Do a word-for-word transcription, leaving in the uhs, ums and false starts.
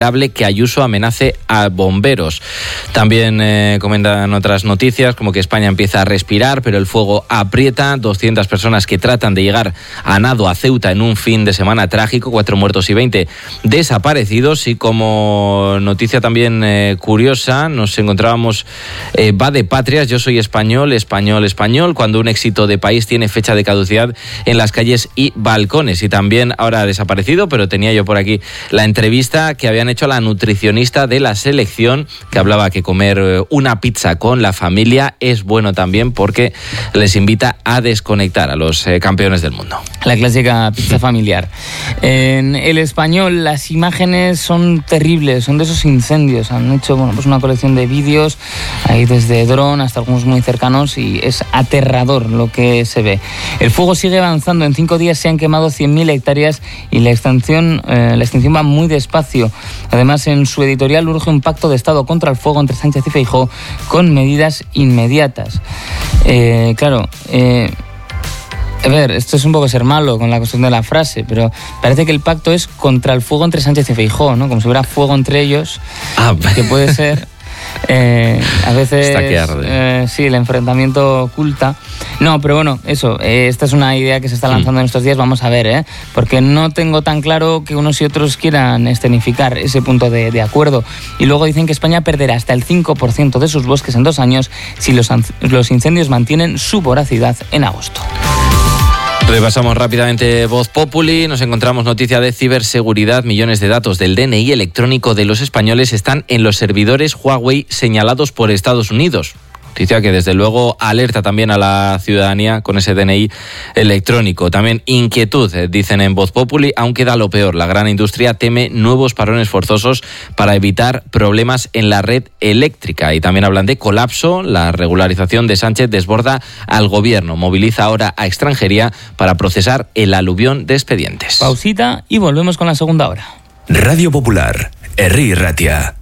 que Ayuso amenace a bomberos. También eh, comentan otras noticias como que España empieza a respirar, pero el fuego aprieta. doscientas personas que tratan de llegar a nado a Ceuta en un fin de semana trágico, cuatro muertos y veinte desaparecidos. Y como noticia también eh, curiosa, nos encontrábamos, eh, va de patrias, yo soy español, español, español, cuando un éxito de país tiene fecha de caducidad en las calles y balcones. Y también ahora ha desaparecido, pero tenía yo por aquí la entrevista que habían hecho a la nutricionista de la selección, que hablaba que comer una pizza con la familia es bueno también porque les invita a desconectar a los eh, campeones del mundo. La clásica pizza familiar. En El Español las imágenes son terribles, son de esos incendios. Han hecho bueno, pues una colección de vídeos, ahí desde dron hasta algunos muy cercanos, y es aterrador lo que se ve. El fuego sigue avanzando, en cinco días se han quemado cien mil hectáreas y la extinción, eh, la extinción va muy despacio. Además, en su editorial urge un pacto de Estado contra el fuego entre Sánchez y Feijóo con medidas inmediatas. Eh, claro, eh, a ver, esto es un poco ser malo con la cuestión de la frase, pero parece que el pacto es contra el fuego entre Sánchez y Feijóo, ¿no? Como si hubiera fuego entre ellos, ah, que puede ser... Eh, a veces eh, sí, el enfrentamiento oculta. No, pero bueno, eso, eh, esta es una idea que se está lanzando mm. en estos días. Vamos a ver, ¿eh? Porque no tengo tan claro que unos y otros quieran escenificar ese punto de, de acuerdo. Y luego dicen que España perderá hasta el cinco por ciento de sus bosques en dos años si los, los incendios mantienen su voracidad en agosto. Repasamos rápidamente Voz Populi, nos encontramos noticia de ciberseguridad. Millones de datos del D N I electrónico de los españoles están en los servidores Huawei señalados por Estados Unidos. Noticia que desde luego alerta también a la ciudadanía con ese D N I electrónico. También inquietud, dicen en Voz Populi, aunque da lo peor. La gran industria teme nuevos parones forzosos para evitar problemas en la red eléctrica. Y también hablan de colapso. La regularización de Sánchez desborda al gobierno. Moviliza ahora a extranjería para procesar el aluvión de expedientes. Pausita y volvemos con la segunda hora. Radio Popular, Herri Ratia.